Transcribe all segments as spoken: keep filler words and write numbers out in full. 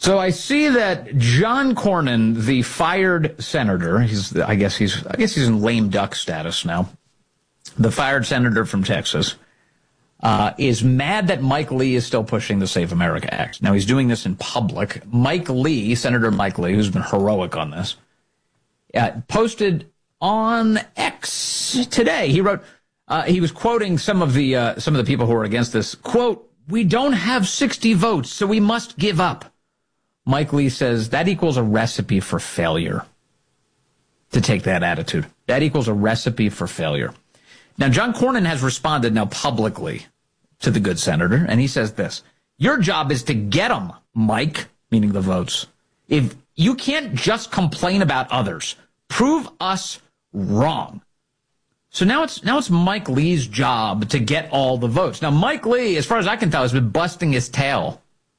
So I see that John Cornyn, the fired senator, he's I guess he's I guess he's in lame duck status now. The fired senator from Texas uh, is mad that Mike Lee is still pushing the Save America Act. Now he's doing this in public. Mike Lee, Senator Mike Lee, who's been heroic on this, uh, posted on X today. He wrote uh, he was quoting some of the uh, some of the people who are against this. Quote, "We don't have sixty votes, so we must give up." Mike Lee says that equals a recipe for failure. To take that attitude. That equals a recipe for failure. Now, John Cornyn has responded now publicly to the good senator, and he says this: your job is to get them, Mike, meaning the votes. If you can't just complain about others, prove us wrong. So now it's now it's Mike Lee's job to get all the votes. Now, Mike Lee, as far as I can tell, has been busting his tail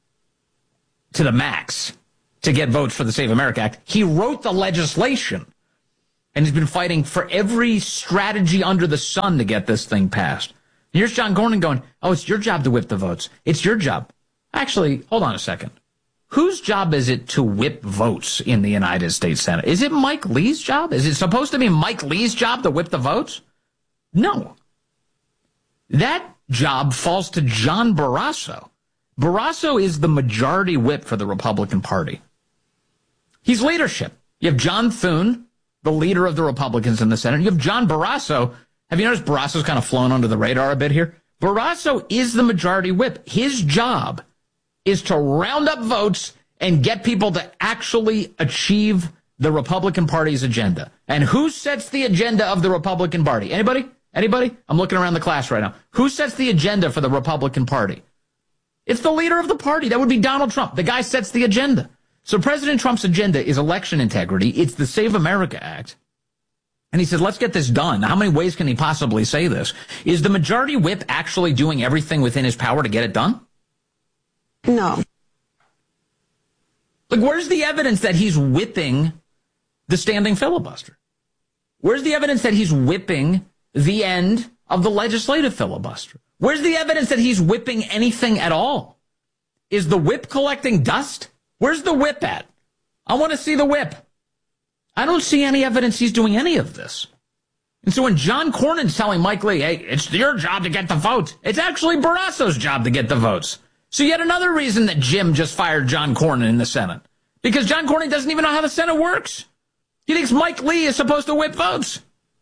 to the max to get votes for the Save America Act. He wrote the legislation, and he's been fighting for every strategy under the sun to get this thing passed. And here's John Cornyn going, oh, it's your job to whip the votes. It's your job. Actually, hold on a second. Whose job is it to whip votes in the United States Senate? Is it Mike Lee's job? Is it supposed to be Mike Lee's job to whip the votes? No. That job falls to John Barrasso. Barrasso is the majority whip for the Republican Party. He's leadership. You have John Thune, the leader of the Republicans in the Senate. You have John Barrasso. Have you noticed Barrasso's kind of flown under the radar a bit here? Barrasso is the majority whip. His job is to round up votes and get people to actually achieve the Republican Party's agenda. And who sets the agenda of the Republican Party? Anybody? Anybody? I'm looking around the class right now. Who sets the agenda for the Republican Party? It's the leader of the party. That would be Donald Trump. The guy sets the agenda. So President Trump's agenda is election integrity. It's the Save America Act. And he says, let's get this done. How many ways can he possibly say this? Is the majority whip actually doing everything within his power to get it done? No. Like, where's the evidence that he's whipping the standing filibuster? Where's the evidence that he's whipping the end of the legislative filibuster? Where's the evidence that he's whipping anything at all? Is the whip collecting dust? Where's the whip at? I want to see the whip. I don't see any evidence he's doing any of this. And so when John Cornyn's telling Mike Lee, hey, it's your job to get the votes, it's actually Barrasso's job to get the votes. So yet another reason that Jim just fired John Cornyn in the Senate. Because John Cornyn doesn't even know how the Senate works. He thinks Mike Lee is supposed to whip votes.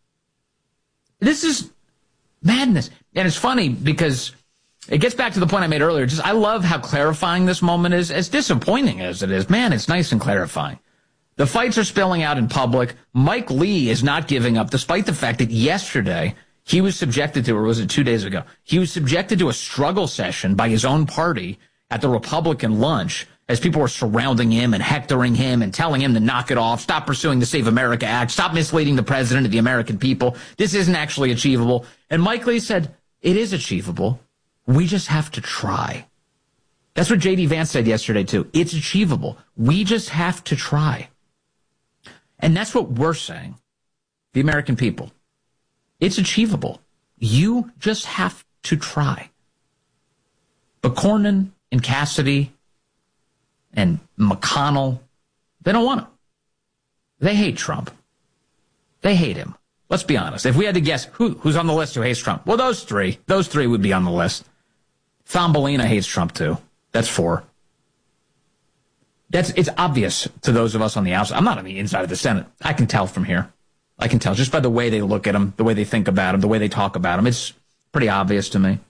This is madness. And it's funny because it gets back to the point I made earlier. Just I love how clarifying this moment is, as disappointing as it is. Man, it's nice and clarifying. The fights are spilling out in public. Mike Lee is not giving up, despite the fact that yesterday he was subjected to, or was it two days ago, he was subjected to a struggle session by his own party at the Republican lunch as people were surrounding him and hectoring him and telling him to knock it off, stop pursuing the Save America Act, stop misleading the president of the American people. This isn't actually achievable. And Mike Lee said, it is achievable. We just have to try. That's what J D Vance said yesterday, too. It's achievable. We just have to try. And that's what we're saying, the American people. It's achievable. You just have to try. But Cornyn and Cassidy and McConnell, they don't want to. They hate Trump. They hate him. Let's be honest. If we had to guess who, who's on the list who hates Trump, well, those three. Those three would be on the list. Thumbelina hates Trump, too. That's four. That's It's obvious to those of us on the outside. I'm not on the inside of the Senate. I can tell from here. I can tell just by the way they look at him, the way they think about him, the way they talk about him. It's pretty obvious to me.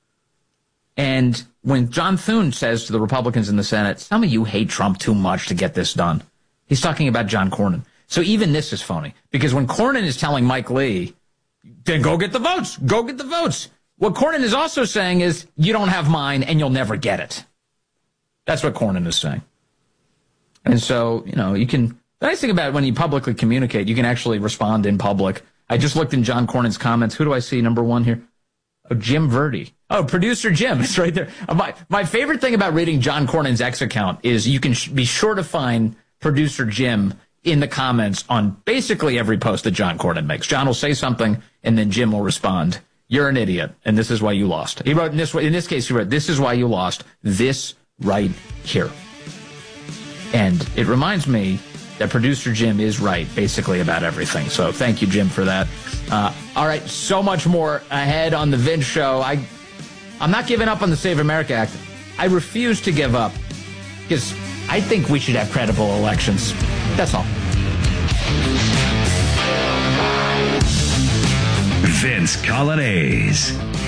And when John Thune says to the Republicans in the Senate, some of you hate Trump too much to get this done, he's talking about John Cornyn. So even this is phony, because when Cornyn is telling Mike Lee, then go get the votes, go get the votes, what Cornyn is also saying is, you don't have mine and you'll never get it. That's what Cornyn is saying. And so, you know, you can, the nice thing about it, when you publicly communicate, you can actually respond in public. I just looked in John Cornyn's comments. Who do I see? Number one here. Oh, Jim Verdi. Oh, producer Jim. It's right there. My, my favorite thing about reading John Cornyn's X account is you can sh- be sure to find producer Jim in the comments on basically every post that John Cornyn makes. John will say something, and then Jim will respond, you're an idiot, and this is why you lost. He wrote in this way, in this case, he wrote, this is why you lost, this right here. And it reminds me that producer Jim is right basically about everything. So thank you, Jim, for that. Uh, all right, so much more ahead on the Vince Show. I, I'm not giving up on the Save America Act. I refuse to give up because I think we should have credible elections. That's all. Vince Coglianese.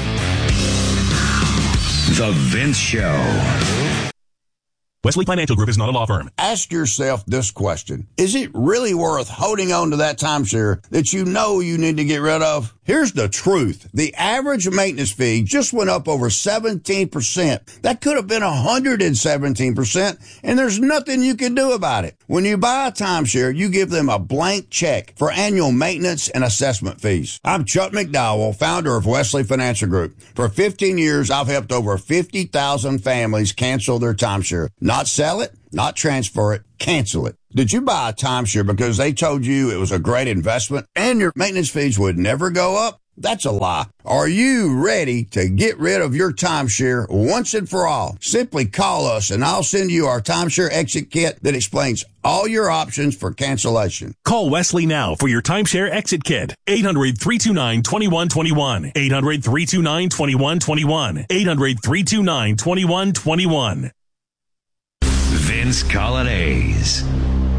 The Vince Show. Wesley Financial Group is not a law firm. Ask yourself this question. Is it really worth holding on to that timeshare that you know you need to get rid of? Here's the truth. The average maintenance fee just went up over seventeen percent. That could have been one hundred seventeen percent, and there's nothing you can do about it. When you buy a timeshare, you give them a blank check for annual maintenance and assessment fees. I'm Chuck McDowell, founder of Wesley Financial Group. For fifteen years, I've helped over fifty thousand families cancel their timeshare. Not sell it, not transfer it, cancel it. Did you buy a timeshare because they told you it was a great investment and your maintenance fees would never go up? That's a lie. Are you ready to get rid of your timeshare once and for all? Simply call us and I'll send you our timeshare exit kit that explains all your options for cancellation. Call Wesley now for your timeshare exit kit. eight hundred, three two nine, two one two one. eight hundred, three two nine, two one two one. eight hundred, three two nine, two one two one. Vince Coglianese.